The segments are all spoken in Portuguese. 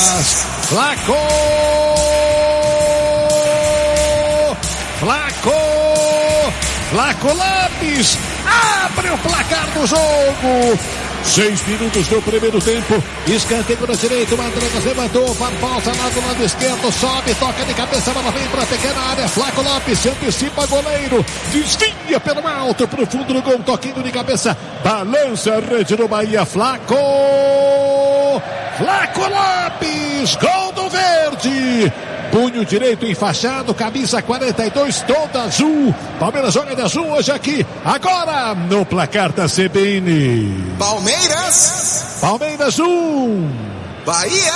Palmeiras. Flaco Lopes abre o placar do jogo. 6 minutos do primeiro tempo. Escanteio na direita. O Andreas levantou. Barbosa lá do lado esquerdo. Sobe, toca de cabeça. Ela vem para a pequena área. Flaco Lopes se antecipa. Goleiro desvia pelo alto para o fundo do gol. Toquinho de cabeça. Balança a rede do Bahia. Flaco Lopes. Gol do Verde. Punho direito enfaixado, camisa 42, toda azul. Palmeiras joga de azul hoje aqui. Agora no placar da CBN. Palmeiras 1. Bahia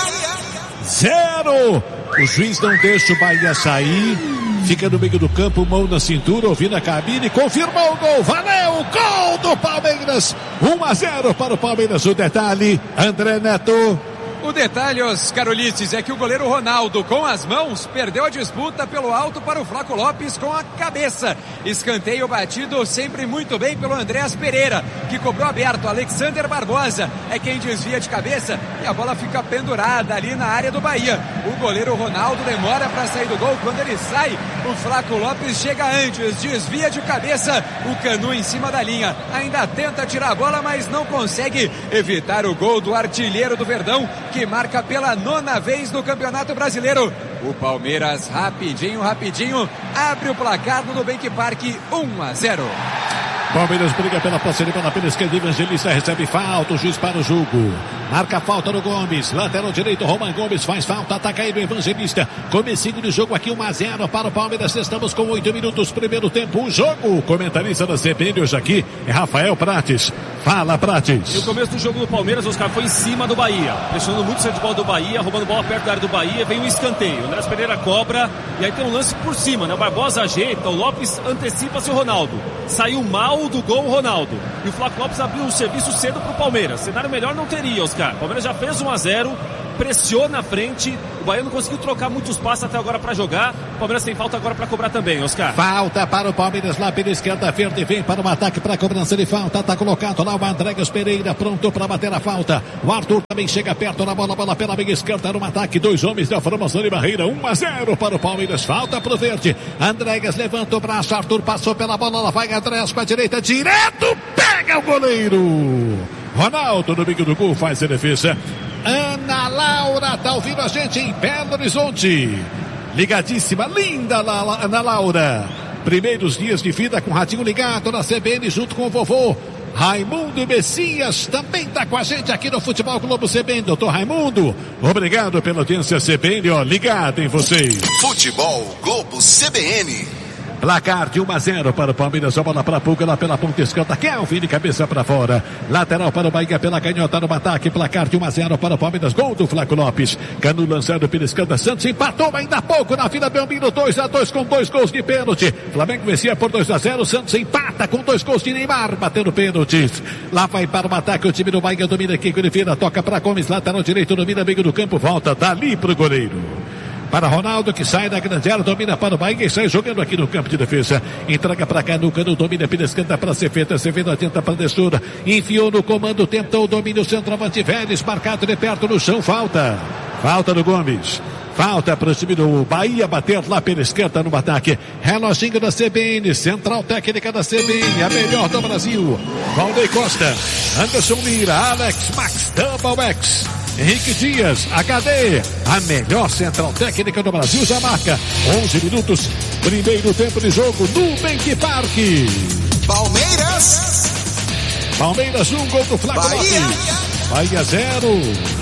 0. O juiz não deixa o Bahia sair. Fica no meio do campo, mão na cintura, ouvindo a cabine. Confirmou o gol. Valeu! Gol do Palmeiras. 1-0 para o Palmeiras. O detalhe, André Neto. O detalhe, Oscar Ulisses, é que o goleiro Ronaldo, com as mãos, perdeu a disputa pelo alto para o Flaco Lopes com a cabeça. Escanteio batido sempre muito bem pelo Andréas Pereira, que cobrou aberto. Alexander Barbosa é quem desvia de cabeça e a bola fica pendurada ali na área do Bahia. O goleiro Ronaldo demora para sair do gol. Quando ele sai, o Flaco Lopes chega antes, desvia de cabeça, o Canu em cima da linha. Ainda tenta tirar a bola, mas não consegue evitar o gol do artilheiro do Verdão, que marca pela 9ª vez no Campeonato Brasileiro. O Palmeiras rapidinho abre o placar no Nubank Park. 1-0. Palmeiras briga pela posse de bola pela esquerda. Evangelista recebe falta. O juiz para o jogo. Marca a falta no Gomes. Lateral direito, Roman Gomes faz falta. Ataca aí do Evangelista. Comecinho de jogo aqui, 1-0 para o Palmeiras. Estamos com 8 minutos. Primeiro tempo. O jogo. Comentarista da CBN hoje aqui é Rafael Prates. Fala, Prates. E o começo do jogo do Palmeiras, Oscar, foi em cima do Bahia. Pressionando muito o centro de bola do Bahia. Roubando bola perto da área do Bahia. Vem um escanteio. O Andrés Pereira cobra. E aí tem um lance por cima, né? O Barbosa ajeita. O Lopes antecipa-se o Ronaldo. Saiu mal do gol o Ronaldo. E o Flaco Lopes abriu o serviço cedo pro Palmeiras. Cenário melhor não teria, Oscar. O Palmeiras já fez 1-0. Pressiona na frente. O Bahia não conseguiu trocar muitos passos até agora para jogar. O Palmeiras tem falta agora para cobrar também, Oscar. Falta para o Palmeiras lá pela esquerda. Verde vem para o ataque, para a cobrança de falta. Tá colocado lá o Andreas Pereira, pronto para bater a falta. O Arthur também chega perto na bola pela meia esquerda no ataque. 2 homens da formação de barreira. 1-0 para o Palmeiras. Falta para o Verde. Andreas levanta o braço. Arthur passou pela bola. Lá vai Andreas com a direita. Direto. Pega o goleiro. Ronaldo no meio do gol faz a defesa. Ana Laura tá ouvindo a gente em Belo Horizonte. Ligadíssima, linda Ana Laura. Primeiros dias de vida com o radinho ligado na CBN junto com o vovô. Raimundo Messias também tá com a gente aqui no Futebol Globo CBN. Doutor Raimundo, obrigado pela audiência CBN, ó, ligado em vocês. Futebol Globo CBN. Placar de 1-0 para o Palmeiras. A bola para a Pulga lá pela ponta esquerda. Kelvin de cabeça para fora. Lateral para o Bahia pela canhota no ataque. Placar de 1-0 para o Palmeiras. Gol do Flaco Lopes. Canu lançado pela esquerda. Santos empatou ainda há pouco na Vila Belmiro. 2-2 com 2 gols de pênalti. Flamengo vencia por 2-0. Santos empata com 2 gols de Neymar batendo pênaltis. Lá vai para o ataque o time do Bahia. Domina aqui com Oliveira. Toca para Gomes. Lateral direito. Domina meio do campo. Volta dali para o goleiro. Para Ronaldo, que sai da grande área, domina para o Bahia e sai jogando aqui no campo de defesa. Entrega para Canu, Canu domina pela esquerda para Cefeta, Cefeta adianta para Dessura, enfiou no comando, tentou o domínio, centroavante Vélez, marcado de perto no chão, falta do Gomes. Falta para o time do Bahia bater lá pela esquerda no ataque. Reloginho da CBN, central técnica da CBN, a melhor do Brasil. Valdeir Costa, Anderson Lira, Alex Max, Double X. Henrique Dias, HD, a melhor central técnica do Brasil, já marca 11 minutos, primeiro tempo de jogo no Nubank Park. Palmeiras 1, gol do Flaco Lopes. Bahia 0.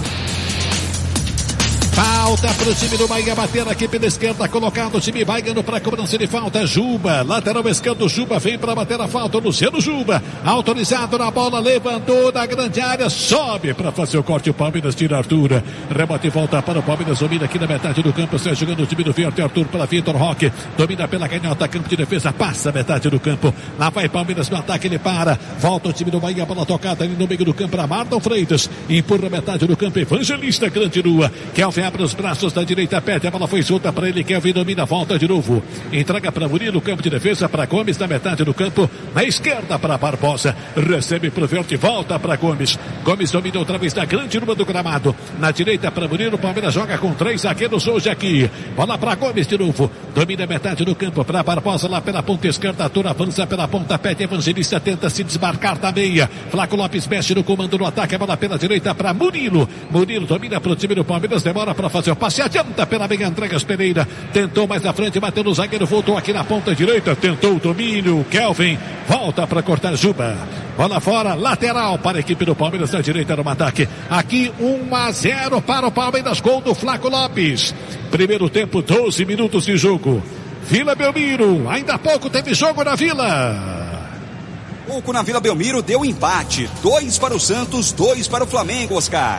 Falta para o time do Bahia bater aqui pela esquerda, colocado o time vai ganhando para a cobrança de falta. Juba, lateral esquerdo, Juba vem para bater a falta. Luciano Juba, autorizado na bola, levantou da grande área, sobe para fazer o corte. O Palmeiras tira Arthur, rebote e volta para o Palmeiras, domina aqui na metade do campo, sai jogando o time do Verde. Arthur para Vitor Roque, domina pela canhota, campo de defesa, passa a metade do campo. Lá vai Palmeiras no ataque, ele para, volta o time do Bahia, bola tocada ali no meio do campo para Marlon Freitas, empurra a metade do campo. Evangelista, grande rua, Kelvin abre os braços da direita, pede, a bola foi solta para ele, Kelvin domina, volta de novo, entrega para Murilo, campo de defesa para Gomes, na metade do campo, na esquerda para Barbosa, recebe para o verde, volta para Gomes, Gomes domina outra vez na grande rua do gramado, na direita para Murilo, Palmeiras joga com 3 zagueiros hoje aqui, bola para Gomes de novo, domina a metade do campo para Barbosa, lá pela ponta esquerda, Arthur avança pela ponta, pede, Evangelista tenta se desmarcar da meia, Flaco Lopes mexe no comando no ataque, a bola pela direita para Murilo, Murilo domina para o time do Palmeiras, demora para fazer o passe, adianta pela meia, Andreas Pereira, tentou mais na frente, bateu no zagueiro, voltou aqui na ponta direita, tentou o domínio, Kelvin, volta para cortar Juba, bola fora, lateral para a equipe do Palmeiras, na direita no ataque, aqui 1-0 para o Palmeiras, gol do Flaco Lopes, primeiro tempo, 12 minutos de jogo, Vila Belmiro, ainda há pouco teve jogo na Vila. Pouco na Vila Belmiro deu empate, 2 para o Santos, 2 para o Flamengo, Oscar.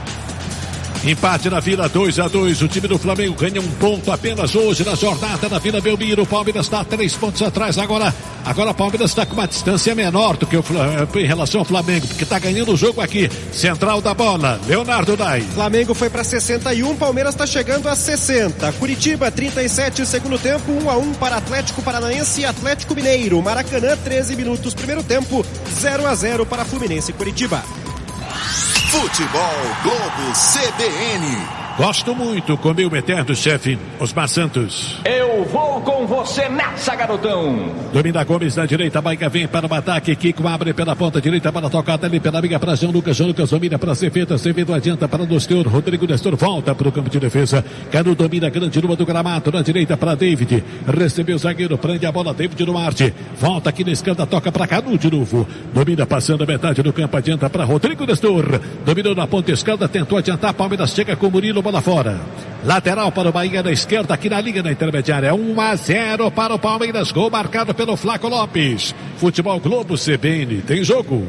Empate na Vila, 2-2. O time do Flamengo ganha um ponto apenas hoje na jornada na Vila Belmiro. O Palmeiras está 3 pontos atrás. Agora o Palmeiras está com uma distância menor do que em relação ao Flamengo, porque está ganhando o jogo aqui. Central da bola, Leonardo Dai. Flamengo foi para 61, Palmeiras está chegando a 60. Curitiba, 37, segundo tempo, 1-1 para Atlético Paranaense e Atlético Mineiro. Maracanã, 13 minutos, primeiro tempo, 0-0 para Fluminense e Curitiba. Futebol Globo CBN. Gosto muito, com meu eterno chefe, Osmar Santos. Eu vou com você nessa, garotão. Domina Gomes na direita, Maica vem para o ataque, Kiko abre pela ponta direita, para tocada ali pela amiga para João Lucas domina para Acevedo adianta para o Nestor, Rodrigo Nestor volta para o campo de defesa, Canu domina a grande rua do gramado, na direita para David, recebeu o zagueiro, prende a bola, David Duarte, volta aqui na esquerda, toca para Canu de novo, domina passando a metade do campo, adianta para Rodrigo Nestor, dominou na ponta esquerda, tentou adiantar, Palmeiras chega com o Murilo, bola fora. Lateral para o Bahia na esquerda, aqui na linha na intermediária. 1-0 para o Palmeiras. Gol marcado pelo Flaco Lopes. Futebol Globo CBN. Tem jogo.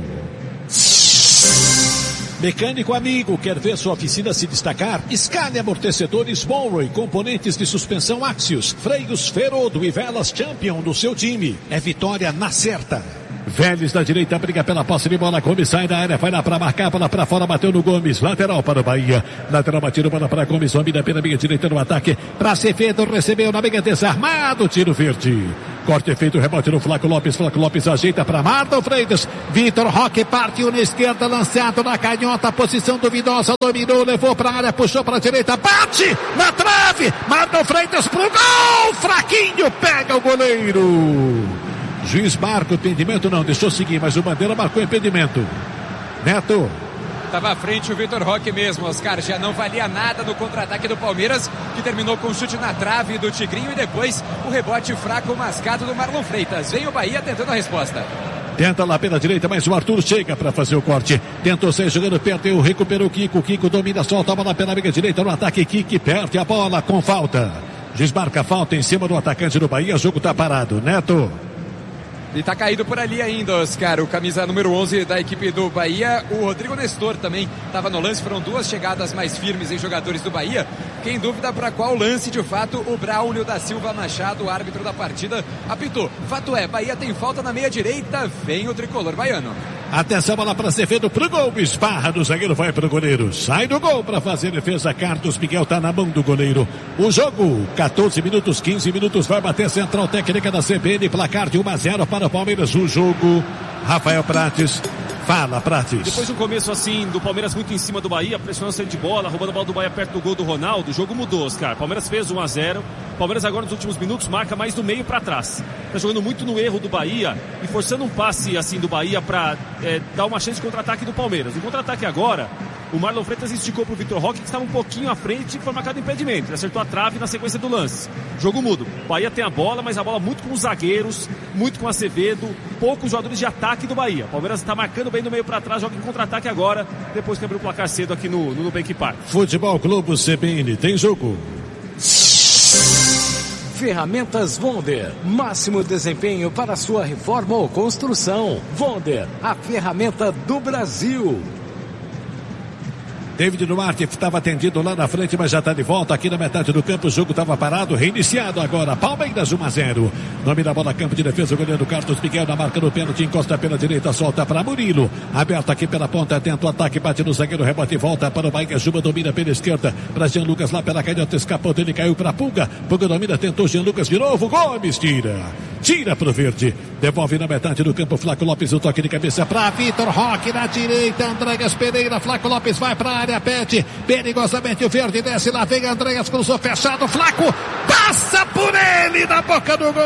Mecânico amigo, quer ver sua oficina se destacar? Escale amortecedores Monroe, componentes de suspensão Axios, freios Ferodo e velas Champion do seu time. É vitória na certa. Vélez da direita, briga pela posse de bola, Gomes sai da área, vai lá para marcar, bola para fora, bateu no Gomes, lateral para o Bahia, lateral batido, bola para Gomes, domina pela meia direita no ataque, para Acevedo, recebeu na meia, desarmado, tiro verde, corte feito, rebote no Flaco Lopes ajeita para Marlon Freitas, Vitor Roque partiu na esquerda, lançado na canhota, posição duvidosa, dominou, levou para a área, puxou para a direita, bate na trave, Marlon Freitas pro gol, fraquinho, pega o goleiro. Juiz marca o impedimento, não, deixou seguir, mas o Bandeira marcou o impedimento. Neto. Estava à frente o Vitor Roque mesmo, Oscar, já não valia nada no contra-ataque do Palmeiras, que terminou com um chute na trave do Tigrinho e depois o rebote fraco mascado do Marlon Freitas. Vem o Bahia tentando a resposta. Tenta lá pela direita, mas o Arthur chega para fazer o corte. Tentou sair jogando, perdeu, recuperou o Kiko. Kiko domina, solta a bola pela meia direita no ataque. Kiko perde a bola com falta. Juiz marca falta em cima do atacante do Bahia, o jogo está parado. Neto. E tá caído por ali ainda, Oscar, o camisa número 11 da equipe do Bahia, o Rodrigo Nestor também estava no lance, foram 2 chegadas mais firmes em jogadores do Bahia, quem dúvida para qual lance de fato o Braulio da Silva Machado, o árbitro da partida, apitou. Fato é, Bahia tem falta na meia direita, vem o tricolor baiano. Atenção, bola para Acevedo, pro gol, esbarra do zagueiro, vai pro goleiro, sai do gol para fazer defesa, Carlos Miguel tá na mão do goleiro. O jogo, 14 minutos, 15 minutos, vai bater central técnica da CBN, placar de 1-0 para o Palmeiras. O jogo, Rafael Prates. Fala, Prates. Depois de um começo assim do Palmeiras muito em cima do Bahia, pressionando o centro de bola, roubando a bola do Bahia perto do gol do Ronaldo, o jogo mudou, Oscar. Palmeiras fez 1-0. Palmeiras agora nos últimos minutos marca mais do meio para trás. Tá jogando muito no erro do Bahia e forçando um passe assim do Bahia para dar uma chance de contra-ataque do Palmeiras. O contra-ataque agora, o Marlon Freitas esticou pro Vitor Roque, que estava um pouquinho à frente e foi marcado impedimento. Ele acertou a trave na sequência do lance. Jogo mudo. Bahia tem a bola, mas a bola muito com os zagueiros, muito com Acevedo, poucos jogadores de ataque do Bahia. Palmeiras está marcando bem do meio para trás, joga em contra-ataque agora, depois que abriu o placar cedo aqui no Nubank Park. Futebol Globo CBN, tem jogo. Ferramentas Wonder, máximo desempenho para sua reforma ou construção. Wonder, a ferramenta do Brasil. David Duarte estava atendido lá na frente, mas já está de volta aqui na metade do campo. O jogo estava parado, reiniciado agora. Palmeiras 1-0. Nome da bola, campo de defesa, o goleiro Carlos Miguel na marca do pênalti, encosta pela direita, solta para Murilo. Aberto aqui pela ponta, tenta o ataque, bate no zagueiro, rebote e volta para o Bahia. Juba domina pela esquerda, para Jean Lucas lá pela canhota, escapou dele, caiu para Pulga. Pulga domina, tentou Jean Lucas de novo. Gomes tira pro verde, devolve na metade do campo. Flaco Lopes, o toque de cabeça para Vitor Roque na direita. Andréas Pereira, Flaco Lopes vai para a área, pede perigosamente o verde, desce lá, vem Andréas, cruzou fechado, Flaco passa por ele na boca do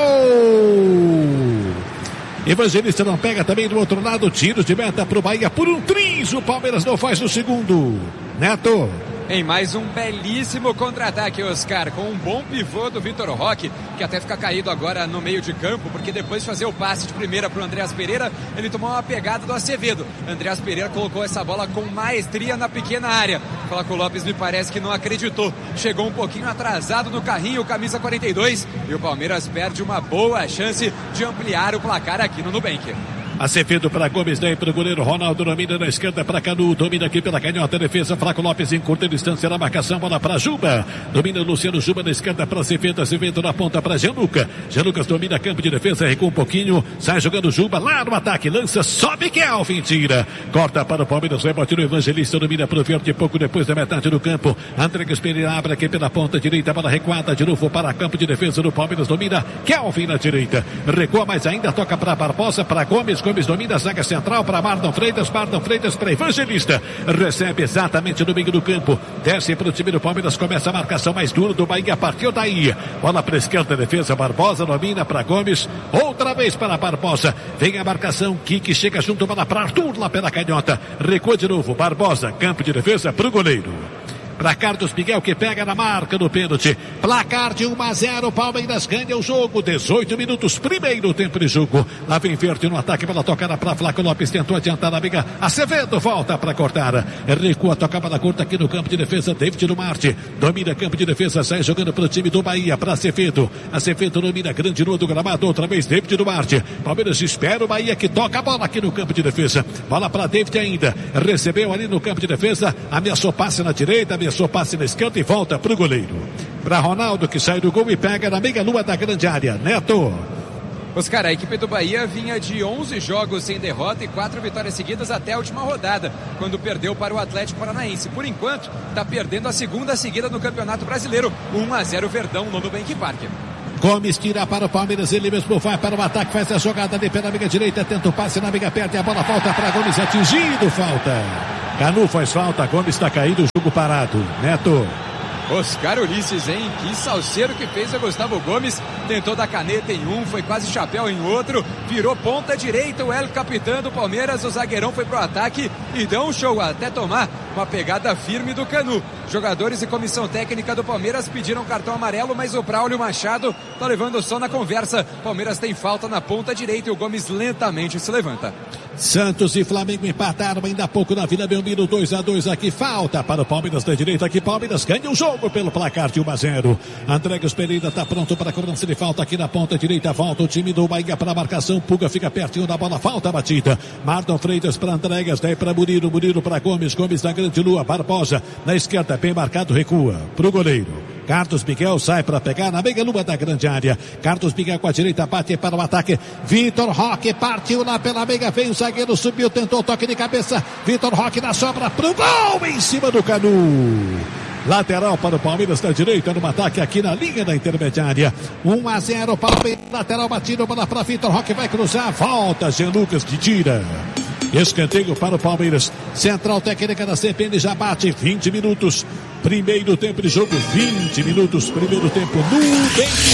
gol. Evangelista não pega também do outro lado, tiro de meta pro Bahia por um triz. O Palmeiras não faz o segundo. Neto. Em mais um belíssimo contra-ataque, Oscar, com um bom pivô do Vitor Roque, que até fica caído agora no meio de campo, porque depois de fazer o passe de primeira para o Andréas Pereira, ele tomou uma pegada do Acevedo. Andréas Pereira colocou essa bola com maestria na pequena área. Flaco Lopes me parece que não acreditou. Chegou um pouquinho atrasado no carrinho, camisa 42, e o Palmeiras perde uma boa chance de ampliar o placar aqui no Nubank. Acevedo para Gomes, daí para o goleiro Ronaldo, domina na esquerda para Canu, domina aqui pela canhota, defesa, Flaco Lopes em curta distância na marcação, bola para Juba, domina Luciano Juba na esquerda para Acevedo, Acevedo na ponta para Jean Lucas domina campo de defesa, recua um pouquinho, sai jogando Juba lá no ataque, lança, sobe Kelvin, tira, corta para o Palmeiras, vai bater o Evangelista, domina para o verde, pouco depois da metade do campo, André Pereira abre aqui pela ponta direita, bola recuada de novo para campo de defesa do Palmeiras, domina Kelvin na direita, recua mais ainda, toca para Barbosa, para Gomes domina a zaga central para Marlon Freitas para Evangelista, recebe exatamente no meio do campo, desce para o time do Palmeiras, começa a marcação mais dura do Bahia, partiu daí, bola para a esquerda, defesa, Barbosa domina para Gomes, outra vez para Barbosa, vem a marcação, Kiki chega junto, bola para Arthur lá pela canhota, recua de novo, Barbosa, campo de defesa para o goleiro. Para Carlos Miguel, que pega na marca do pênalti. Placar de 1-0, Palmeiras ganha o jogo. 18 minutos, primeiro tempo de jogo. Lá vem Verde no ataque, pela tocada para Flaco Lopes, tentou adiantar a amiga. Acevedo volta para cortar. Recua, toca a bola curta aqui no campo de defesa. David Duarte domina campo de defesa, sai jogando para o time do Bahia, para Acevedo. Acevedo domina grande no do gramado, outra vez David Duarte. Palmeiras espera o Bahia, que toca a bola aqui no campo de defesa. Bola para David ainda. Recebeu ali no campo de defesa, ameaçou passe na direita, ameaçou passe na esquerda e volta para o goleiro. Para Ronaldo, que sai do gol e pega na meia-lua da grande área. Neto. Oscar, a equipe do Bahia vinha de 11 jogos sem derrota e 4 vitórias seguidas até a última rodada, quando perdeu para o Atlético Paranaense. Por enquanto, está perdendo a segunda seguida no Campeonato Brasileiro. 1-0 Verdão no Nubank Park. Gomes tira para o Palmeiras, ele mesmo vai para o ataque, faz a jogada ali pela amiga direita, tenta o passe na amiga, perde a bola, falta para Gomes, atingido, falta. Canu faz falta, Gomes está caído, jogo parado. Neto. Oscar Ulisses, hein? Que salseiro que fez o Gustavo Gomes. Tentou dar caneta em um, foi quase chapéu em outro. Virou ponta direita o El Capitão do Palmeiras. O zagueirão foi pro ataque e deu um show até tomar uma pegada firme do Canu. Jogadores e comissão técnica do Palmeiras pediram cartão amarelo, mas o Braulio Machado tá levando só na conversa. Palmeiras tem falta na ponta direita e o Gomes lentamente se levanta. Santos e Flamengo empataram ainda há pouco na Vila Belmiro, 2-2 aqui, falta para o Palmeiras da direita, aqui Palmeiras ganha o jogo pelo placar de 1-0. Andrés Pereira está pronto para a cobrança de falta aqui na ponta direita, volta o time do Bahia para a marcação, Pulga fica pertinho da bola, falta a batida, Marlon Freitas para Andrés, daí para Murilo para Gomes, Gomes na grande lua, Barbosa na esquerda, bem marcado, recua para o goleiro. Carlos Miguel sai para pegar na meia-lua da grande área. Carlos Miguel com a direita bate para o ataque. Vitor Roque partiu lá pela meia, veio o zagueiro, subiu, tentou toque de cabeça. Vitor Roque na sobra pro gol em cima do Canu. Lateral para o Palmeiras da direita no ataque aqui na linha da intermediária. 1-0 Palmeiras, lateral batido, bola para Vitor Roque, vai cruzar, volta Jean Lucas que tira. Escanteio para o Palmeiras. Central técnica da CPN já bate 20 minutos. Primeiro tempo de jogo, 20 minutos. Primeiro tempo no Nubank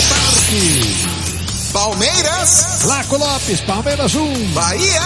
Park. Palmeiras. Flaco Lopes, Palmeiras 1. Bahia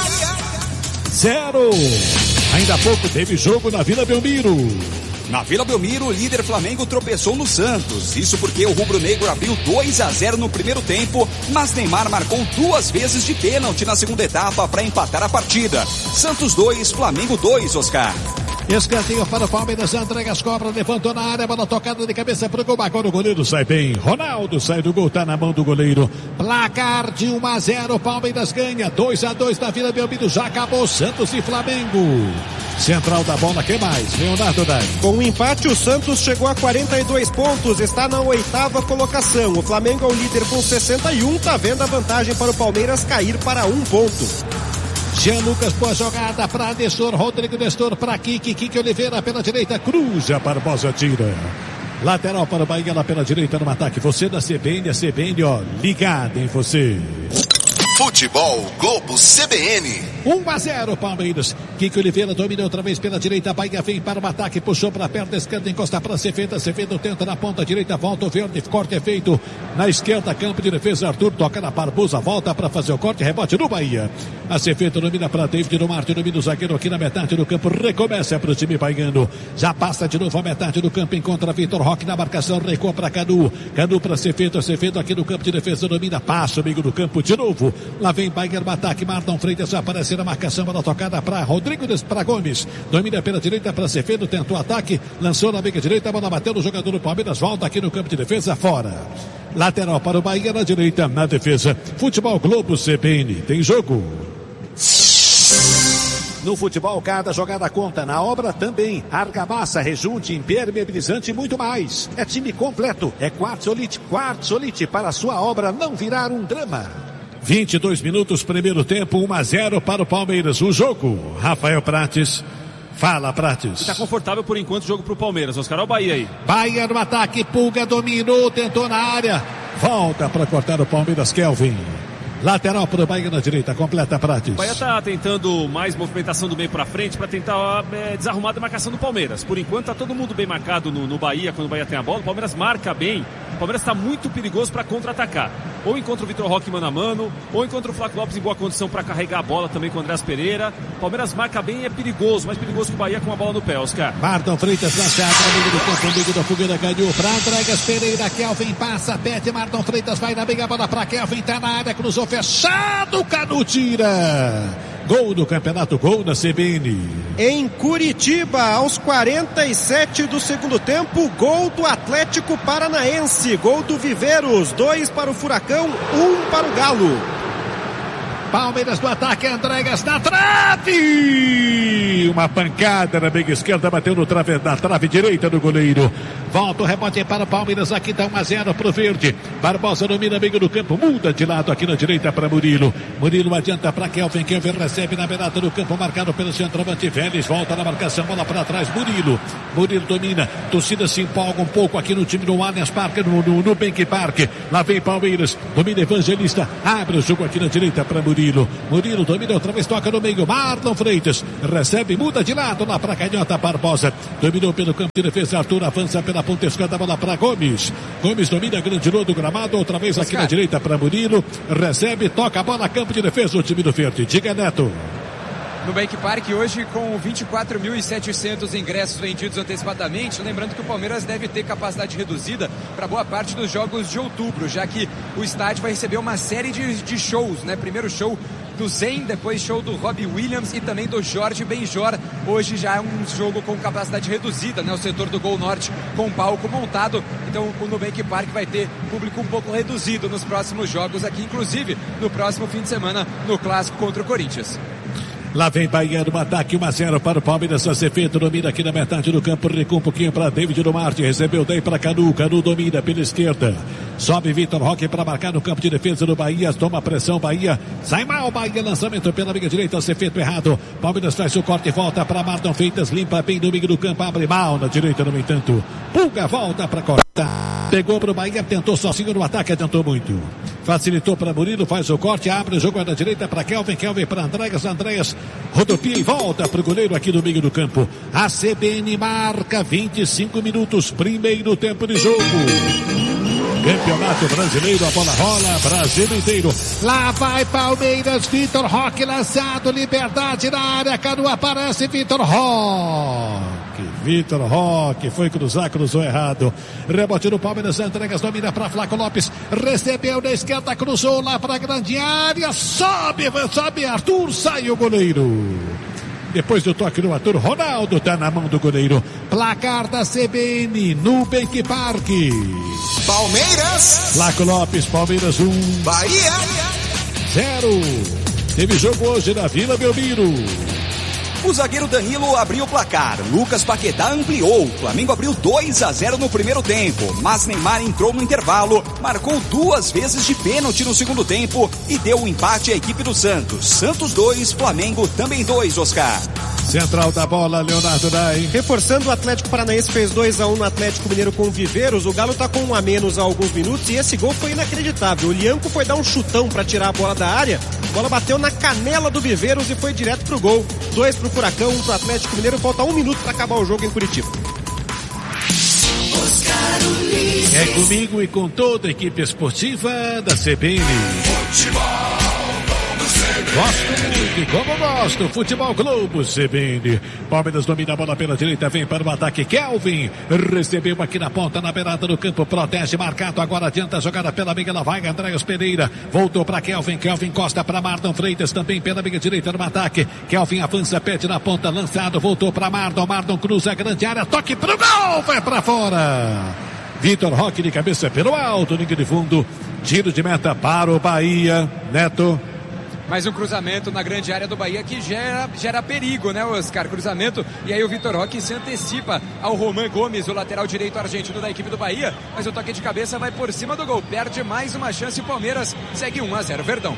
0. Ainda há pouco teve jogo na Vila Belmiro. Na Vila Belmiro, o líder Flamengo tropeçou no Santos. Isso porque o rubro-negro abriu 2-0 no primeiro tempo, mas Neymar marcou 2 vezes de pênalti na segunda etapa para empatar a partida. Santos 2, Flamengo 2, Oscar. Escanteio para o Palmeiras, Andréas cobra, levantou na área, bola tocada de cabeça para o gol. Agora o goleiro sai bem. Ronaldo sai do gol, tá na mão do goleiro. Placar de 1-0, Palmeiras ganha. 2-2 na Vila Belmiro, já acabou Santos e Flamengo. Central da bola, que mais? Leonardo Dai. Com o empate, o Santos chegou a 42 pontos, está na 8ª colocação. O Flamengo é o líder com 61, tá vendo a vantagem para o Palmeiras cair para 1 ponto. Jean Lucas, boa jogada para Nestor, Rodrigo Nestor para Kiki Oliveira pela direita, cruza, Barbosa tira. Lateral para o Bahia, lá pela direita no ataque. Você da CBN, a CBN, ó, ligada em você. Futebol Globo CBN. 1-0 Palmeiras. Kiki Oliveira domina outra vez pela direita. Bahia vem para o ataque, puxou para a perna esquerda, encosta para Acevedo. Acevedo tenta na ponta direita, volta o verde, corte é feito na esquerda, campo de defesa. Arthur toca na Barbosa, volta para fazer o corte, rebote no Bahia. Acevedo domina para David no Marte, domina o zagueiro aqui na metade do campo. Recomeça para o time baiano. Já passa de novo a metade do campo, encontra Vitor Roque na marcação, recua para Canu. Canu para Acevedo, Acevedo aqui no campo de defesa, domina, passa o amigo do campo de novo. Lá vem Bahia no ataque, Marlon Freitas aparece na marcação, bola tocada para Rodrigo para Gomes, domina pela direita para Acevedo, tentou ataque, lançou na meia direita, a bola bateu no jogador do Palmeiras, volta aqui no campo de defesa, fora. Lateral para o Bahia na direita, na defesa. Futebol Globo CBN, tem jogo. No futebol, cada jogada conta. Na obra também. Argamassa, rejunte, impermeabilizante e muito mais. É time completo. É Quartzolite para a sua obra não virar um drama. 22 minutos, primeiro tempo, 1-0 para o Palmeiras. O jogo, Rafael Prates. Fala, Prates. Está confortável por enquanto o jogo para o Palmeiras. Oscar, olha o Bahia aí. Bahia no ataque, Pulga dominou, tentou na área. Volta para cortar o Palmeiras, Kelvin. Lateral para o Bahia na direita, completa Prates. O Bahia está tentando mais movimentação do meio para frente para tentar desarrumar a marcação do Palmeiras. Por enquanto está todo mundo bem marcado no Bahia, quando o Bahia tem a bola. O Palmeiras marca bem. O Palmeiras está muito perigoso para contra-atacar. Ou encontra o Vitor Roque mano a mano, ou encontra o Flávio Lopes em boa condição para carregar a bola também com o Andréas Pereira. O Palmeiras marca bem e é perigoso, mais perigoso que o Bahia com a bola no pé, Oscar. Marlon Freitas lançado, amigo do campo, amigo da fogueira, ganhou para Andréas Pereira. Kelvin passa, pede, Marlon Freitas vai na meia bola para Kelvin, tá na área, cruzou, fechado, Canu tira. Gol do campeonato, gol da CBN. Em Curitiba, aos 47 do segundo tempo, gol do Atlético Paranaense, gol do Viveiros, 2 para o Furacão, 1 para o Galo. Palmeiras do ataque, Andréas na trave! Uma pancada na meia esquerda, bateu no na trave direita do goleiro. Volta o rebote para o Palmeiras, aqui dá 1-0 para o Verde. Barbosa domina meio do campo, muda de lado aqui na direita para Murilo. Murilo adianta para Kelvin, Kelvin recebe na beirada do campo, marcado pelo centroavante Vélez, volta na marcação, bola para trás, Murilo domina, torcida se empolga um pouco aqui no time do Allianz Parque, no Bank Park. Lá vem Palmeiras, domina Evangelista, abre o jogo aqui na direita para Murilo domina outra vez, toca no meio, Marlon Freitas recebe, muda de lado lá para canhota, Barbosa dominou pelo campo de defesa, Arthur avança pela ponta esquerda, bola para Gomes domina grande lua do gramado, outra vez aqui na direita para Murilo, recebe, toca a bola, campo de defesa, o time do Verde. Diga, Neto. No Bank Park hoje com 24.700 ingressos vendidos antecipadamente, lembrando que o Palmeiras deve ter capacidade reduzida para boa parte dos jogos de outubro, já que o estádio vai receber uma série de shows, né? Primeiro show do Zen, depois show do Robbie Williams e também do Jorge Benjor. Hoje já é um jogo com capacidade reduzida, né? O setor do Gol Norte com palco montado, então o Nubank Park vai ter público um pouco reduzido nos próximos jogos aqui, inclusive no próximo fim de semana no Clássico contra o Corinthians. Lá vem Bahia no ataque, 1-0 para o Palmeiras. Acevedo domina aqui na metade do campo, recua um pouquinho para David do Marte, recebeu daí para Canu domina pela esquerda, sobe Vitor Roque para marcar no campo de defesa do Bahia, toma pressão, Bahia sai mal, Bahia, lançamento pela meia direita, Acevedo errado, Palmeiras faz o corte e volta para Marlon Freitas, limpa bem no meio do campo, abre mal na direita, no entanto Pulga volta para cortar, pegou para o Bahia, tentou sozinho no ataque, adiantou muito, facilitou para Murilo, faz o corte, abre o jogo na direita para Kelvin para Andréas rodopia e volta para o goleiro aqui no meio do campo. A CBN marca 25 minutos, primeiro tempo de jogo. Campeonato Brasileiro, a bola rola, Brasil inteiro. Lá vai Palmeiras, Vitor Roque lançado, Liberdade na área, Canu aparece, Vitor Roque foi cruzou errado. Rebote no Palmeiras, Andréas domina para Flávio Lopes, recebeu na esquerda, cruzou lá para a grande área, sobe Arthur, sai o goleiro. Depois do toque do Arthur, Ronaldo tá na mão do goleiro. Placar da CBN, Nubank Park. Palmeiras. Flaco Lopes, Palmeiras 1. Bahia. 0. Teve jogo hoje na Vila Belmiro. O zagueiro Danilo abriu o placar, Lucas Paquetá ampliou, Flamengo abriu 2-0 no primeiro tempo, mas Neymar entrou no intervalo, marcou 2 vezes de pênalti no segundo tempo e deu um empate à equipe do Santos. Santos 2, Flamengo também 2, Oscar. Central da bola, Leonardo Dai. Reforçando, o Atlético Paranaense fez 2-1 no Atlético Mineiro com o Viveiros. O Galo tá com 1 a menos há alguns minutos e esse gol foi inacreditável. O Lianco foi dar um chutão para tirar a bola da área. A bola bateu na canela do Viveiros e foi direto pro gol. 2 pro Furacão, 1 pro Atlético Mineiro. Falta 1 minuto para acabar o jogo em Curitiba. É comigo e com toda a equipe esportiva da CBN. Gosto muito e como gosto, Futebol Globo CBN. Palmeiras domina a bola pela direita, vem para o ataque, Kelvin recebeu aqui na ponta, na beirada do campo, protege, marcado, agora adianta a jogada pela amiga, ela vai, Andréas Pereira, voltou para Kelvin encosta para Mardon Freitas, também pela amiga direita no ataque, Kelvin avança, pede na ponta, lançado, voltou para Mardon cruza a grande área, toque pro gol, vai para fora. Vitor Roque de cabeça pelo alto, linha de fundo, tiro de meta para o Bahia, Neto. Mais um cruzamento na grande área do Bahia que gera perigo, né, Oscar? Cruzamento, e aí o Vitor Roque se antecipa ao Roman Gomes, o lateral direito argentino da equipe do Bahia, mas o toque de cabeça vai por cima do gol, perde mais uma chance, o Palmeiras segue 1-0, Verdão.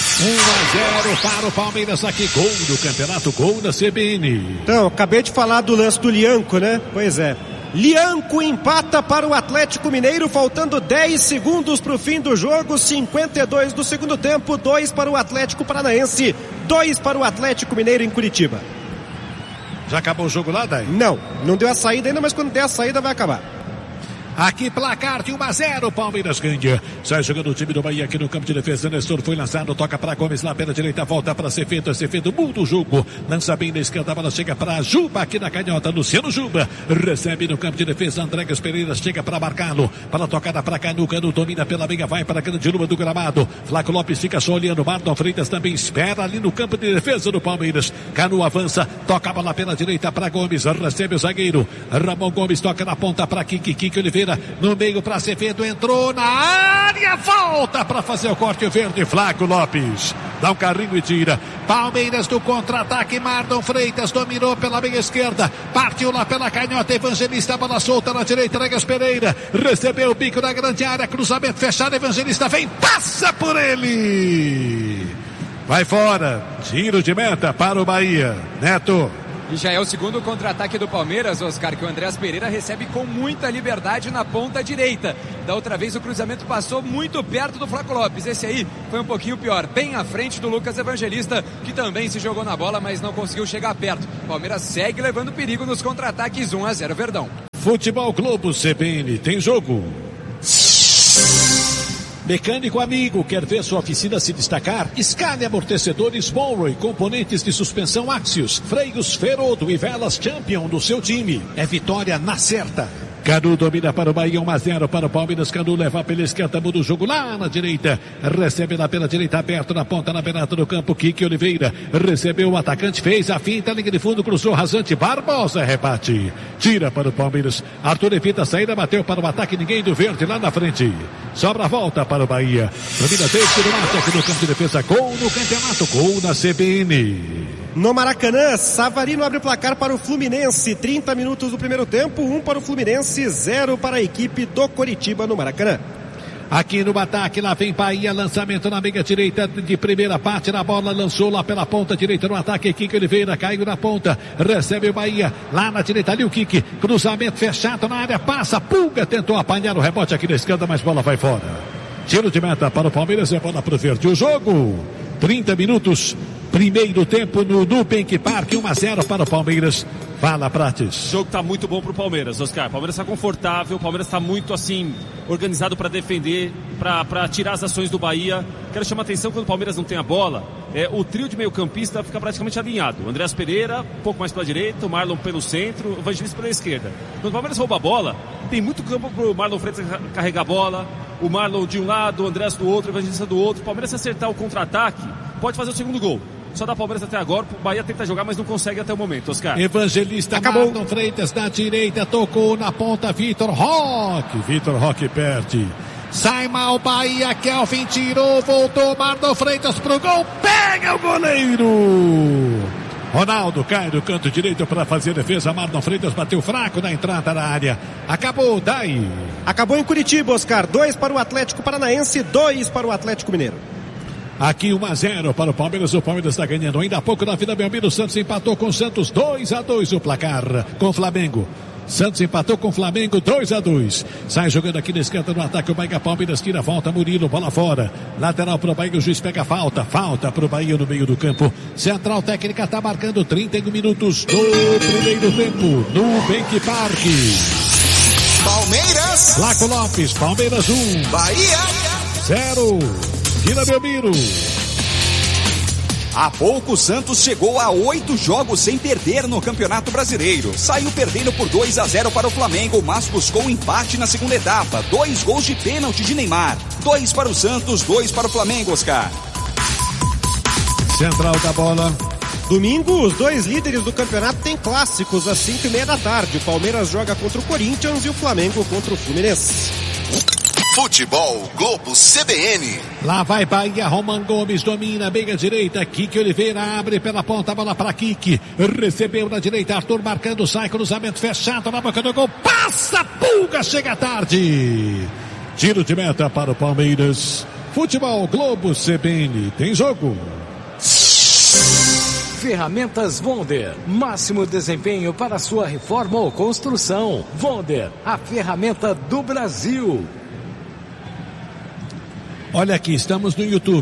1-0 para o Palmeiras aqui, gol do campeonato, gol da CBN. Então, acabei de falar do lance do Lianco, né? Pois é. Lianco empata para o Atlético Mineiro, faltando 10 segundos para o fim do jogo, 52 do segundo tempo, 2 para o Atlético Paranaense, 2 para o Atlético Mineiro em Curitiba. Já acabou o jogo lá, Dai? Não deu a saída ainda, mas quando der a saída vai acabar. Aqui placar de 1-0, Palmeiras ganha. Sai jogando o time do Bahia aqui no campo de defesa. Nestor foi lançado, toca para Gomes lá pela direita, volta para Ceferdo muda o jogo. Lança bem na esquerda, a bola chega para Juba aqui na canhota. Luciano Juba recebe no campo de defesa. Andréas Pereira chega para marcá-lo. Para tocada para Canu domina pela meia, vai para a grande lua do gramado. Flaco Lopes fica só olhando. Mardon Freitas também espera ali no campo de defesa do Palmeiras. Canu avança, toca a bola pela direita para Gomes, recebe o zagueiro. Ramon Gomes toca na ponta para Kiki Oliveira. No meio para Acevedo, entrou na área, volta para fazer o corte verde, Flaco Lopes dá um carrinho e tira. Palmeiras do contra-ataque, Mardon Freitas dominou pela meia esquerda, partiu lá pela canhota, Evangelista, bola solta na direita, Andréas Pereira recebeu o bico da grande área, cruzamento fechado, Evangelista vem, passa por ele, vai fora, tiro de meta para o Bahia, Neto. E já é o segundo contra-ataque do Palmeiras, Oscar, que o Andréas Pereira recebe com muita liberdade na ponta direita. Da outra vez o cruzamento passou muito perto do Flaco Lopes. Esse aí foi um pouquinho pior, bem à frente do Lucas Evangelista, que também se jogou na bola, mas não conseguiu chegar perto. Palmeiras segue levando perigo nos contra-ataques, 1-0, Verdão. Futebol Globo CBN, tem jogo. Mecânico amigo, quer ver sua oficina se destacar? Escale amortecedores Monroe, componentes de suspensão Axios, freios Ferodo e velas Champion do seu time. É vitória na certa. Canu domina para o Bahia, 1-0 para o Palmeiras. Canu leva pela esquerda, muda o jogo lá na direita. Recebe lá pela direita, aberto na ponta, na beirada do campo. Kiki Oliveira recebeu o atacante, fez a finta, linha de fundo, cruzou rasante. Barbosa rebate. Tira para o Palmeiras. Arthur evita a saída, bateu para o ataque. Ninguém do verde lá na frente. Sobra a volta para o Bahia. Domina desde o mate aqui no campo de defesa. Gol no campeonato, gol na CBN. No Maracanã, Savarino abre o placar para o Fluminense. 30 minutos do primeiro tempo, 1 para o Fluminense, 0 para a equipe do Coritiba no Maracanã. Aqui no ataque, lá vem Bahia, lançamento na meia direita de primeira parte na bola, lançou lá pela ponta direita no ataque, Kiki Oliveira caiu na ponta, recebe o Bahia, lá na direita ali o Kiki, cruzamento fechado na área, passa, Pulga tentou apanhar o rebote aqui na esquerda, mas bola vai fora. Tiro de meta para o Palmeiras, é bola pro verde. O jogo, 30 minutos, primeiro tempo no Nubank Park, 1-0 para o Palmeiras. Fala, Prates. O jogo está muito bom para o Palmeiras, Oscar. O Palmeiras está confortável, o Palmeiras está muito assim, organizado para defender, para tirar as ações do Bahia. Quero chamar a atenção quando o Palmeiras não tem a bola, o trio de meio campista fica praticamente alinhado. O Andréas Pereira, um pouco mais pela direita, o Marlon pelo centro, o Evangelista pela esquerda. Quando o Palmeiras rouba a bola, tem muito campo para o Marlon Freitas carregar a bola, o Marlon de um lado, o Andréas do outro, o Evangelista do outro. O Palmeiras, se acertar o contra-ataque, pode fazer o segundo gol. Só dá Palmeiras até agora, o Bahia tenta jogar, mas não consegue até o momento, Oscar. Evangelista Acabou. Marlon Freitas na direita, tocou na ponta, Vitor Roque perde. Sai mal Bahia, Kelvin tirou, voltou, Marlon Freitas pro gol, pega o goleiro! Ronaldo cai do canto direito para fazer a defesa, Marlon Freitas bateu fraco na entrada da área. Acabou, daí. Acabou em Curitiba, Oscar. 2 para o Atlético Paranaense, 2 para o Atlético Mineiro. Aqui 1-0 para o Palmeiras está ganhando. Ainda há pouco na Vila Belmiro, o Santos empatou com o Santos, 2-2 o placar com o Flamengo. Santos empatou com o Flamengo, 2-2. Sai jogando aqui na esquerda no ataque o Bahia. Palmeiras tira, volta, Murilo, bola fora. Lateral para o Bahia, o juiz pega falta para o Bahia no meio do campo. Central técnica está marcando 31 minutos do primeiro tempo no Nubank Park. Palmeiras. Flaco Lopes, Palmeiras 1. Bahia 0. Vila Belmiro. Há pouco, o Santos chegou a 8 jogos sem perder no Campeonato Brasileiro. Saiu perdendo por 2-0 para o Flamengo, mas buscou um empate na segunda etapa. 2 gols de pênalti de Neymar. 2 para o Santos, 2 para o Flamengo, Oscar. Central da bola. Domingo, os 2 líderes do campeonato têm clássicos às 5:30 da tarde. O Palmeiras joga contra o Corinthians e o Flamengo contra o Fluminense. Futebol Globo CBN. Lá vai Bahia, Roman Gomes domina, meia direita, Kiki Oliveira abre pela ponta, bola para Kiki, recebeu na direita, Arthur marcando, sai, cruzamento fechado na boca do gol, passa, Pulga, chega tarde. Tiro de meta para o Palmeiras. Futebol Globo CBN, tem jogo. Ferramentas Wonder, máximo desempenho para sua reforma ou construção. Wonder, a ferramenta do Brasil. Olha aqui, estamos no YouTube,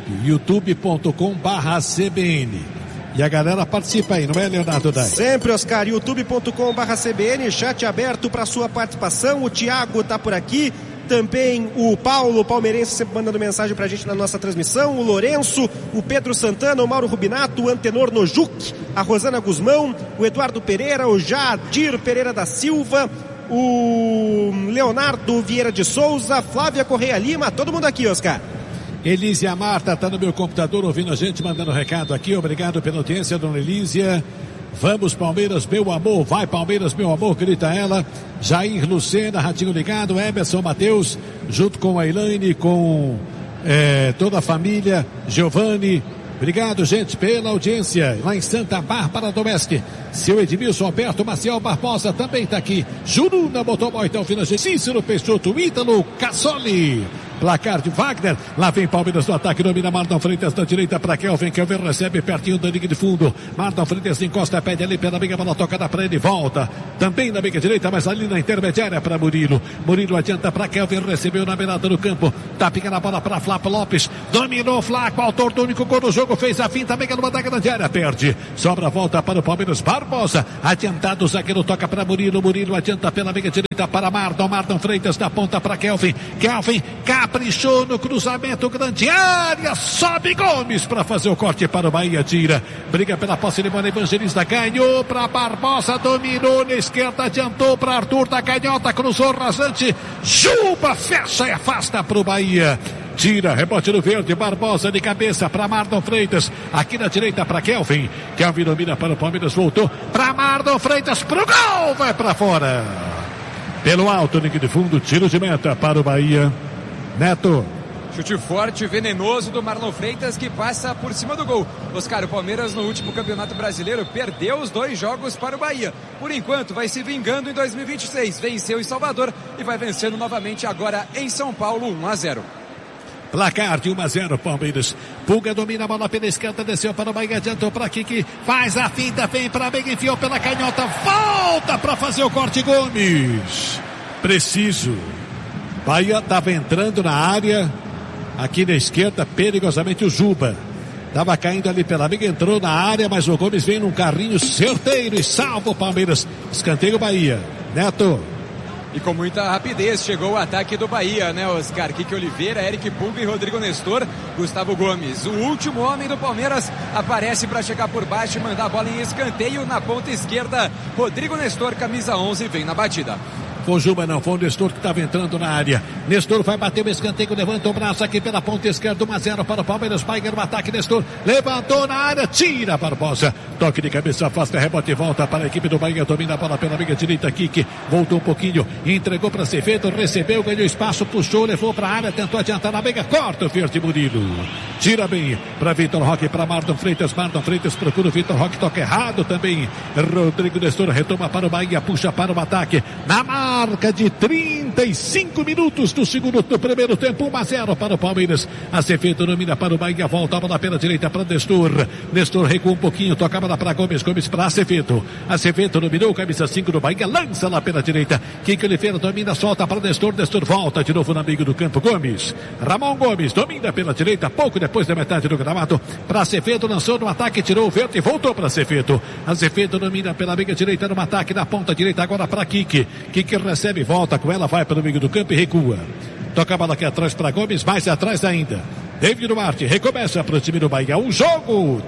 youtube.com/CBN. E a galera participa aí, não é, Leonardo Dai? Sempre, Oscar, youtube.com/CBN, chat aberto para sua participação. O Thiago tá por aqui. Também o Paulo, palmeirense, sempre mandando mensagem pra gente na nossa transmissão. O Lourenço, o Pedro Santana, o Mauro Rubinato, o Antenor Nojuk, a Rosana Guzmão, o Eduardo Pereira, o Jadir Pereira da Silva, o Leonardo Vieira de Souza, Flávia Correia Lima, todo mundo aqui, Oscar. Elísia Marta tá no meu computador ouvindo a gente, mandando recado aqui. Obrigado pela audiência, dona Elísia. Vamos Palmeiras, meu amor, vai Palmeiras, meu amor, grita ela. Jair Lucena, ratinho ligado, Emerson Matheus, junto com a Elaine, com toda a família, Giovanni. Obrigado, gente, pela audiência. Lá em Santa Bárbara do Oeste. Seu Edmilson Alberto Maciel Barbosa também está aqui. Juruna Motoboy, então, ouvindo a gente. Cícero Peixoto, Ítalo Cassoli. Placar de Wagner, lá vem Palmeiras no ataque, domina Marlon Freitas da direita para Kelvin recebe pertinho da linha de fundo, Marlon Freitas encosta, pede ali pela meia, bola tocada para ele, volta, também na meia direita, mas ali na intermediária para Murilo adianta para Kelvin, recebeu na beirada do campo, tapinha na bola para Flaco Lopes, dominou Flaco, autor do único gol do jogo, fez a finta, meia numa da grande área, perde, sobra a volta para o Palmeiras, Barbosa, adiantado, o zagueiro toca para Murilo adianta pela meia direita para Marlon Freitas da ponta para Kelvin, caprichou no cruzamento, grande área, sobe Gomes para fazer o corte para o Bahia, tira, briga pela posse de bola, Evangelista ganhou para Barbosa, dominou na esquerda, adiantou para Arthur da canhota, cruzou rasante, Juba fecha e afasta para o Bahia. Tira, rebote no verde, Barbosa de cabeça para Marlon Freitas, aqui na direita para Kelvin domina para o Palmeiras, voltou para Marlon Freitas, pro gol, vai para fora. Pelo alto, link de fundo, tiro de meta para o Bahia. Neto. Chute forte, venenoso do Marlon Freitas que passa por cima do gol. Oscar, o Palmeiras no último Campeonato Brasileiro perdeu os 2 jogos para o Bahia. Por enquanto vai se vingando em 2026. Venceu em Salvador e vai vencendo novamente agora em São Paulo, 1-0. Placar de 1-0 Palmeiras. Pulga domina a bola pela esquerda, desceu para o Bahia, adiantou para Kiki, faz a finta, vem para Bahia, enfiou pela canhota, volta para fazer o corte Gomes. Preciso. Bahia estava entrando na área, aqui na esquerda, perigosamente o Juba. Estava caindo ali pela amiga, entrou na área, mas o Gomes vem num carrinho certeiro e salva o Palmeiras. Escanteio Bahia. Neto. E com muita rapidez chegou o ataque do Bahia, né, Oscar? Kiki Oliveira, Eric Pulga e Rodrigo Nestor, Gustavo Gomes. O último homem do Palmeiras aparece para chegar por baixo e mandar a bola em escanteio na ponta esquerda. Rodrigo Nestor, camisa 11, vem na batida. foi o Juba, não, foi o Nestor que estava entrando na área. Nestor vai bater o escanteio, levanta o braço aqui pela ponta esquerda, 1-0 para o Palmeiras. Baier no ataque, Nestor levantou na área, tira Barbosa. Toque de cabeça, afasta, rebote e volta para a equipe do Bahia. Domina a bola pela meia direita, Kiki. Voltou um pouquinho, entregou para Acevedo, recebeu, ganhou espaço, puxou, levou para a área, tentou adiantar na meia, corta o Verde Murilo. Tira bem para Vitor Roque, para Marlon Freitas. Marlon Freitas procura o Vitor Roque, toca errado também. Rodrigo Nestor retoma para o Bahia, puxa para o ataque. Na marca de 35 minutos do primeiro tempo, 1-0 para o Palmeiras. Acevedo domina para o Bahia, volta a bola pela direita para Nestor. Nestor recua um pouquinho, toca a bola para Gomes, Gomes para Acevedo. Acevedo dominou, camisa 5 do Bahia, lança lá pela direita. Kiko Oliveira domina, solta para Nestor. Nestor volta de novo no amigo do campo, Gomes. Ramon Gomes domina pela direita, pouco depois da metade do gramado. Para Acevedo, lançou no ataque, tirou o verde e voltou para Acevedo. Acevedo domina pela meia direita no ataque, na ponta direita agora para Kiki. Kiki recebe, volta com ela, vai para o meio do campo e recua. Toca a bola aqui atrás para Gomes, mais atrás ainda. David Duarte recomeça para o time do Bahia. Um jogo,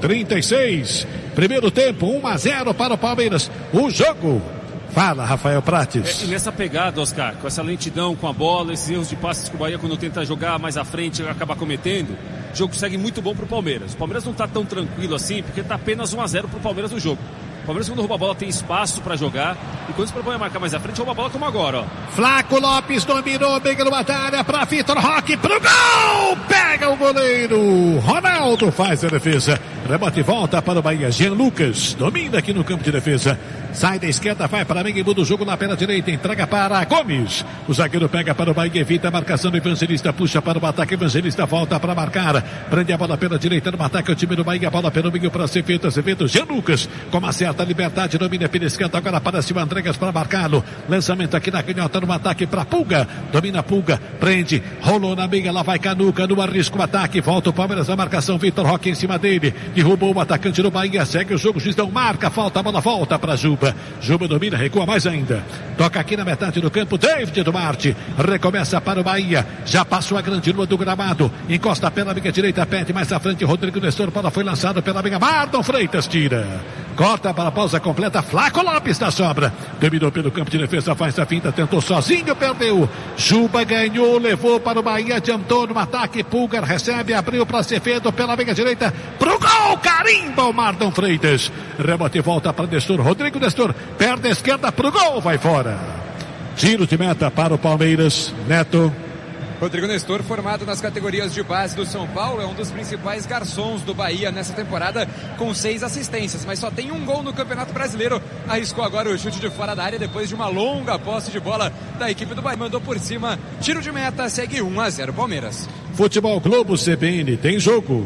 36. Primeiro tempo, 1-0 para o Palmeiras. O jogo. Fala, Rafael Prates. E nessa pegada, Oscar, com essa lentidão com a bola, esses erros de passes que o Bahia, quando tenta jogar mais à frente, acaba cometendo, o jogo segue muito bom para o Palmeiras. O Palmeiras não está tão tranquilo assim, porque está apenas 1-0 para o Palmeiras no jogo. O Palmeiras, quando rouba a bola, tem espaço para jogar. E quando se propõe a marcar mais à frente, rouba a bola como agora, ó. Flaco Lopes dominou, pega no batalha para Vitor Roque, pro gol! Pega o goleiro! Ronaldo faz a defesa. Rebote e volta para o Bahia. Jean Lucas domina aqui no campo de defesa. Sai da esquerda, vai para mim e muda o jogo na pela direita. Entrega para Gomes. O zagueiro pega para o Bahia, evita a marcação do Evangelista. Puxa para o ataque, Evangelista volta para marcar. Prende a bola pela direita no ataque. O time do Bahia, bola pelo meio para Acevedo. Acevedo, Jean Lucas com uma certa liberdade, domina pela esquerda. Agora aparece o Andregas para marcá-lo. Lançamento aqui na canhota no ataque para Pulga. Domina Pulga, prende, rolou na meia. Lá vai Canuca no arrisco o ataque. Volta o Palmeiras na marcação. Vitor Roque em cima dele. Derrubou o atacante do Bahia. Segue o jogo, o juiz não marca. Falta, a bola volta para Juba. Juba domina, recua mais ainda. Toca aqui na metade do campo, David Duarte. Recomeça para o Bahia. Já passou a grande lua do gramado. Encosta pela amiga direita, pede mais à frente. Rodrigo Nestor, bola foi lançado pela amiga Marlon Freitas, tira. Corta para a pausa completa, Flaco Lopes na sobra. Dominou pelo campo de defesa, faz a finta, tentou sozinho, perdeu. Juba ganhou, levou para o Bahia, adiantou no ataque. Pulgar recebe, abriu para Acevedo pela amiga direita. Pro gol, carimba o Marlon Freitas. Rebote e volta para Nestor. Rodrigo Nestor, perde a esquerda pro gol, vai fora. Tiro de meta para o Palmeiras, Neto. Rodrigo Nestor, formado nas categorias de base do São Paulo, é um dos principais garçons do Bahia nessa temporada, com 6 assistências, mas só tem um gol no Campeonato Brasileiro. Arriscou agora o chute de fora da área depois de uma longa posse de bola da equipe do Bahia. Mandou por cima, tiro de meta, segue 1-0 Palmeiras. Futebol Globo CBN tem jogo.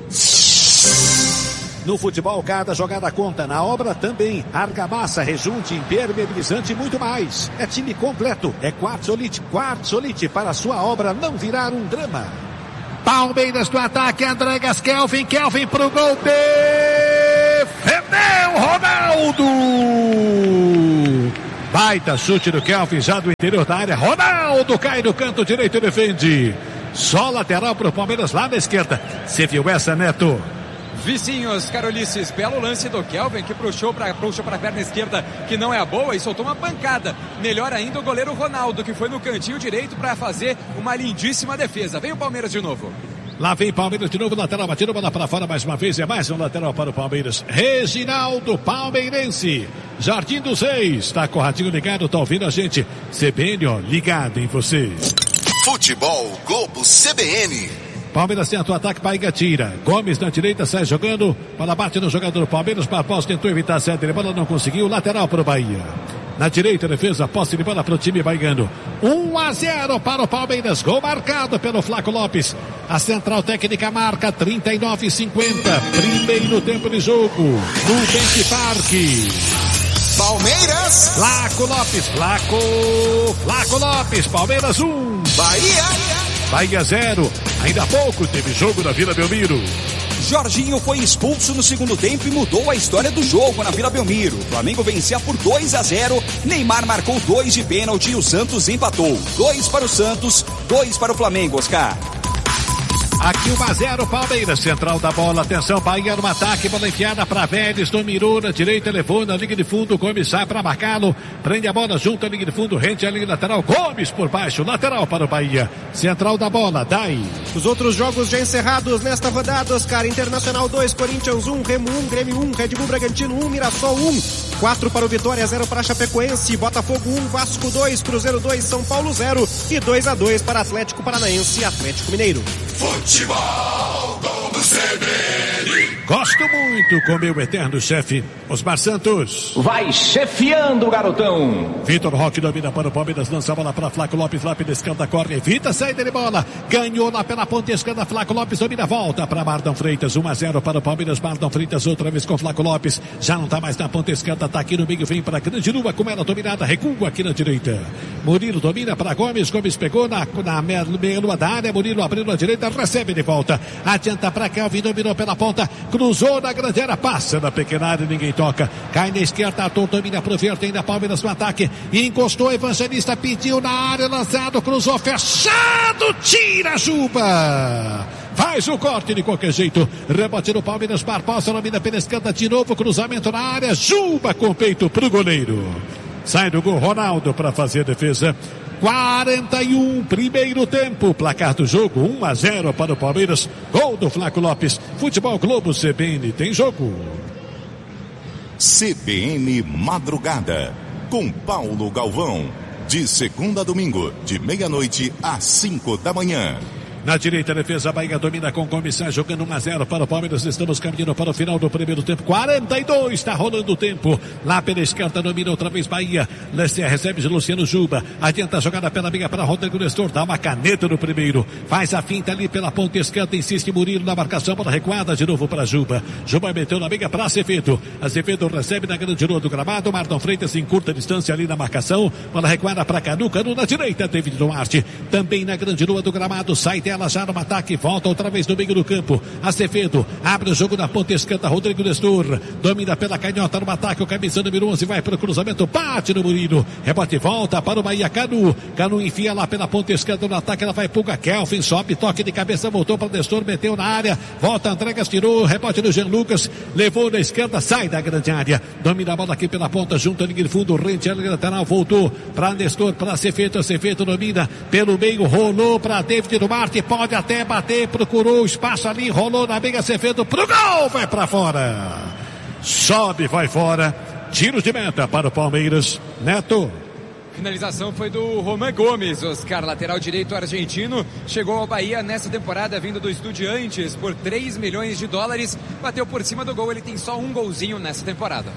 No futebol, cada jogada conta. Na obra também. Argamassa, rejunte, impermeabilizante e muito mais. É time completo. É Quartzolite. Quartzolite para a sua obra não virar um drama. Palmeiras do ataque. Andregas, Kelvin pro gol. Defendeu Ronaldo. Baita chute do Kelvin já do interior da área. Ronaldo cai no canto direito e defende. Só lateral para o Palmeiras lá na esquerda. Você viu essa, Neto? Vicinhos, Carolices, belo lance do Kelvin que puxou para a perna esquerda, que não é a boa, e soltou uma pancada. Melhor ainda o goleiro Ronaldo, que foi no cantinho direito para fazer uma lindíssima defesa. Vem o Palmeiras de novo. Lá vem Palmeiras de novo, lateral batido, bola para fora mais uma vez, é mais um lateral para o Palmeiras. Reginaldo, palmeirense, Jardim dos Reis, tá com o radinho ligado, tá ouvindo a gente. CBN, ó, ligado em você. Futebol Globo CBN. Palmeiras tenta o ataque, Bahia tira. Gomes na direita, sai jogando. Bola bate no jogador do Palmeiras. Barbosa tentou evitar a saída de bola, não conseguiu. Lateral para o Bahia. Na direita, defesa, posse de bola para o time baiano. 1-0 para o Palmeiras. Gol marcado pelo Flaco Lopes. A central técnica marca 39:50. Primeiro tempo de jogo. No Bank Park. Palmeiras. Flaco Lopes. Flaco Lopes. Palmeiras 1. Bahia 0. Ainda há pouco teve jogo na Vila Belmiro. Jorginho foi expulso no segundo tempo e mudou a história do jogo na Vila Belmiro. O Flamengo vencia por 2-0. Neymar marcou 2 de pênalti e o Santos empatou. 2 para o Santos, 2 para o Flamengo, Oscar. Aqui 1-0 Palmeiras, central da bola, atenção, Bahia no ataque, bola enfiada para Vélez, dominou na direita, levou na linha de fundo, Gomes sai para marcá-lo, prende a bola junto à linha de fundo, rente à linha lateral, Gomes por baixo, lateral para o Bahia, central da bola, Dai. Os outros jogos já encerrados nesta rodada, Oscar, Internacional 2, Corinthians 1, Remo 1, Grêmio 1, Red Bull Bragantino 1, Mirassol 1, 4 para o Vitória, 0 para Chapecoense, Botafogo 1, Vasco 2, Cruzeiro 2, São Paulo 0 e 2-2 para Atlético Paranaense e Atlético Mineiro. Futebol Globo CBN. Gosto muito com meu eterno chefe, Osmar Santos. Vai chefiando, garotão. Vitor Roque domina para o Palmeiras, lança a bola para Flaco Lopes, lá pela esquerda, corre, evita a saída de bola, ganhou lá pela ponta esquerda, Flaco Lopes domina, volta para Mardão Freitas, 1-0 para o Palmeiras, Mardão Freitas outra vez com Flaco Lopes, já não está mais na ponta esquerda, está aqui no meio, vem para a Grande Lua, com ela dominada, recua aqui na direita. Murilo domina para Gomes, Gomes pegou na meia-lua da área, Murilo abriu na direita, recebe de volta, adianta para Kelvin, dominou pela ponta, cruzou na grande área, passa na pequena área, ninguém toca, cai na esquerda, Arthur domina pro verde, ainda Palmeiras no ataque, encostou, Evangelista pediu na área, lançado, cruzou, fechado, tira Juba, faz o corte de qualquer jeito, rebote no Palmeiras, Barbosa domina pela esquerda de novo, cruzamento na área, Juba com peito pro goleiro, sai do gol Ronaldo para fazer a defesa. 41, primeiro tempo, placar do jogo 1-0 para o Palmeiras, gol do Flaco Lopes. Futebol Globo CBN tem jogo. CBN Madrugada com Paulo Galvão, de segunda a domingo, de meia-noite às 5 da manhã. Na direita, a defesa, Bahia domina com Gomes, jogando 1-0 para o Palmeiras. Estamos caminhando para o final do primeiro tempo. 42, está rolando o tempo. Lá pela esquerda, domina outra vez Bahia. Lester recebe de Luciano Juba. Adianta a jogada pela meia para Rodrigo Nestor. Dá uma caneta no primeiro. Faz a finta ali pela ponta esquerda. Insiste Murilo na marcação. Bola recuada de novo para Juba. Juba meteu na meia para Azevedo. Azevedo recebe na grande lua do gramado. Mardão Freitas em curta distância ali na marcação. Bola recuada para Canu. Canu na direita. David Duarte. Também na grande lua do gramado. Sai dela. Ela já no ataque, volta outra vez no meio do campo. Azevedo abre o jogo na ponta esquerda. Rodrigo Nestor domina pela canhota no ataque. O camisa número 11 vai para o cruzamento, bate no Murilo. Rebote, volta para o Bahia. Canu enfia lá pela ponta esquerda no ataque. Ela vai Puga. Kelvin sobe, toque de cabeça, voltou para o Nestor, meteu na área. Volta, Andregas, tirou. Rebote do Jean Lucas, levou na esquerda, sai da grande área. Domina a bola aqui pela ponta, junto à linha de fundo. Rente à linha lateral, voltou para Nestor, para Azevedo. Azevedo domina pelo meio, rolou para David Duarte. Pode até bater, procurou o espaço ali, rolou na meia, Azevedo pro gol, vai para fora, sobe, vai fora, tiros de meta para o Palmeiras. Neto. Finalização foi do Roman Gomes, Oscar, lateral direito argentino, chegou ao Bahia nessa temporada vindo do Estudiantes por 3 milhões de dólares, bateu por cima do gol, ele tem só um golzinho nessa temporada.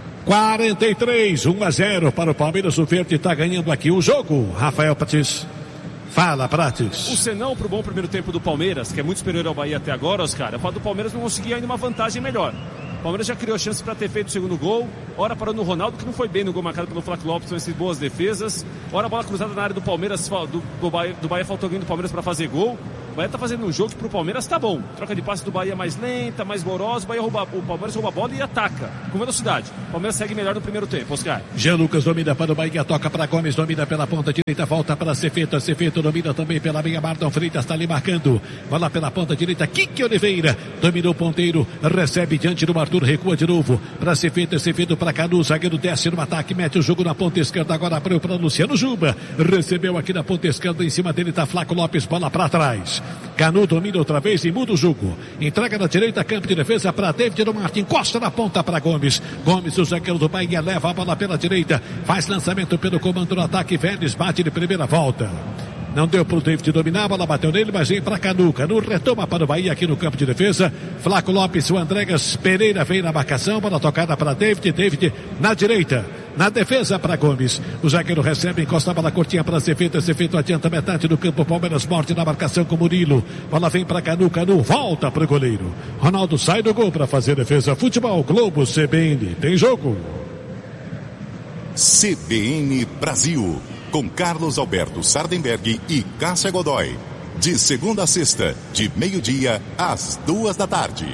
43, 1-0 para o Palmeiras, o Verde está ganhando aqui o jogo. Rafael Patrício. Fala, Prates. O senão pro bom primeiro tempo do Palmeiras, que é muito superior ao Bahia até agora, Oscar, é o fato do Palmeiras não conseguir ainda uma vantagem melhor. O Palmeiras já criou chance para ter feito o segundo gol, ora parou no Ronaldo, que não foi bem no gol marcado pelo Flaco Lopes, são essas boas defesas, ora bola cruzada na área do Palmeiras, do Bahia faltou alguém do Palmeiras para fazer gol. O Bahia tá fazendo um jogo que pro Palmeiras tá bom. Troca de passe do Bahia mais lenta, mais morosa. O Palmeiras rouba a bola e ataca com velocidade. O Palmeiras segue melhor no primeiro tempo, Oscar. Jean Lucas domina para o Bahia, toca para Gomes, domina pela ponta direita, volta para Azevedo. Azevedo domina também pela meia, Mardão Freitas está ali marcando. Bola pela ponta direita, Kiki Oliveira dominou o ponteiro, recebe diante do Arthur, recua de novo para Azevedo, Azevedo para Canu, zagueiro desce no ataque, mete o jogo na ponta esquerda, agora abriu para Luciano Juba, recebeu aqui na ponta esquerda, em cima dele está Flaco Lopes, bola para trás. Canu domina outra vez e muda o jogo. Entrega na direita, campo de defesa para David Duarte. Encosta na ponta para Gomes. Gomes, o zagueiro do Bahia, leva a bola pela direita. Faz lançamento pelo comando no ataque. Vélez bate de primeira volta. Não deu para o David dominar, a bola bateu nele, mas vem para Canu. Canu retoma para o Bahia aqui no campo de defesa. Flaco Lopes, o Andregas Pereira vem na marcação. Bola tocada para David. David na direita. Na defesa para Gomes. O zagueiro recebe, encosta a bola curtinha para Azevedo. Azevedo adianta metade do campo. Palmeiras morte na marcação com Murilo. Bola vem para Canu. Canu volta para o goleiro. Ronaldo sai do gol para fazer defesa. Futebol Globo CBN. Tem jogo. CBN Brasil. Com Carlos Alberto Sardenberg e Cássia Godoy. De segunda a sexta, de meio-dia às 2 da tarde.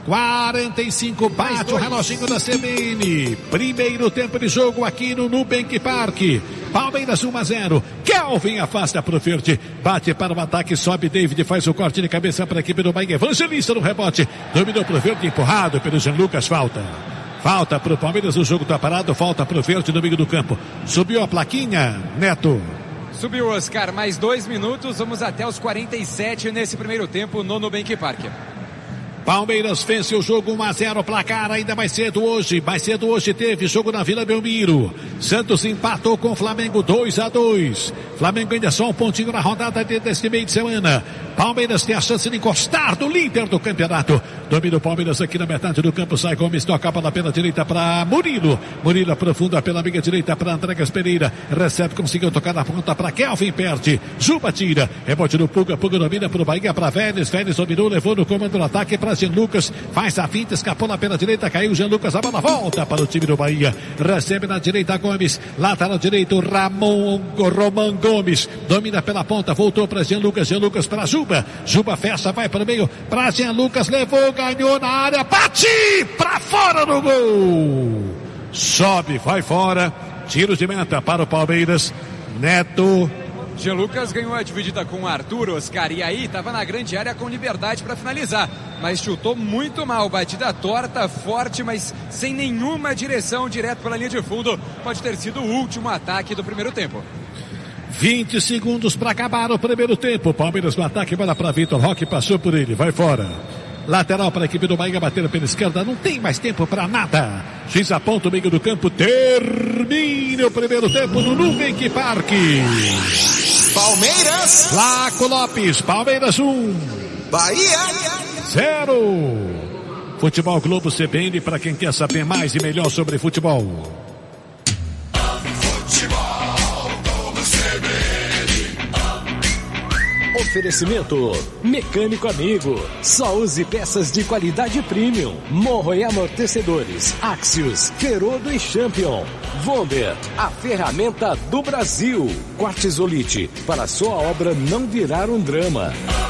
45, bate o reloginho da CBN. Primeiro tempo de jogo aqui no Nubank Park. Palmeiras 1-0. Kelvin afasta pro Verde. Bate para o ataque, sobe David, faz o corte de cabeça para a equipe do Bahia. Evangelista no rebote. Dominou pro Verde, empurrado pelo Jean Lucas. Falta pro Palmeiras, o jogo tá parado. Falta pro Verde no meio do campo. Subiu a plaquinha, Neto. Subiu, Oscar, mais 2 minutos. Vamos até os 47 nesse primeiro tempo no Nubank Park. Palmeiras vence o jogo 1-0, placar ainda mais cedo hoje. Mais cedo hoje teve jogo na Vila Belmiro. Santos empatou com o Flamengo 2-2. Flamengo ainda só um pontinho na rodada deste meio de semana. Palmeiras tem a chance de encostar do líder do campeonato. Domina o Palmeiras aqui na metade do campo. Sai Gomes, toca a bola pela direita para Murilo. Murilo aprofunda pela meia direita para Andreas Pereira. Recebe, conseguiu tocar na ponta para Kelvin, perde. Juba tira. Rebote no Puga. Puga domina para o Bahia, para Vélez. Vélez dominou, levou no comando do ataque para Jean Lucas. Faz a finta, escapou lá pela direita. Caiu Jean Lucas. A bola volta para o time do Bahia. Recebe na direita Gomes. Lateral direito Roman Gomes. Domina pela ponta. Voltou para Jean Lucas. Jean Lucas para Juba. Juba fecha, vai para o meio. Para Jean Lucas. Levou, ganhou na área. Bate para fora no gol. Sobe, vai fora. Tiro de meta para o Palmeiras. Neto. Jean Lucas ganhou a dividida com o Arthur, Oscar, e aí estava na grande área com liberdade para finalizar, mas chutou muito mal, batida torta, forte, mas sem nenhuma direção, direto pela linha de fundo. Pode ter sido o último ataque do primeiro tempo. 20 segundos para acabar o primeiro tempo. Palmeiras no ataque, bola para Vitor Roque, passou por ele, vai fora. Lateral para a equipe do Bahia, bater pela esquerda, não tem mais tempo para nada. X aponta o meio do campo, termina o primeiro tempo no Nubank Park. Palmeiras. Flaco Lopes, Palmeiras 1. Bahia 0. Futebol Globo CBN para quem quer saber mais e melhor sobre futebol. Oferecimento Mecânico Amigo. Só use peças de qualidade premium. Morro e amortecedores. Axios, Ferodo e Champion. Vonder, a ferramenta do Brasil. Quartzolite, para sua obra não virar um drama.